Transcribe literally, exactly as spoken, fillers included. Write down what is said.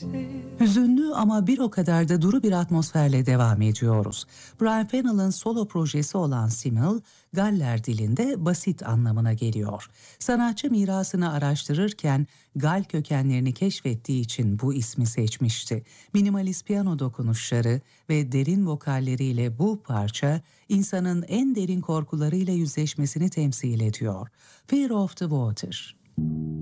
Hüzünlü ama bir o kadar da duru bir atmosferle devam ediyoruz. Brian Fennell'ın solo projesi olan Simul, Galler dilinde basit anlamına geliyor. Sanatçı mirasını araştırırken Gal kökenlerini keşfettiği için bu ismi seçmişti. Minimalist piyano dokunuşları ve derin vokalleriyle bu parça insanın en derin korkularıyla yüzleşmesini temsil ediyor. Fear of the Water.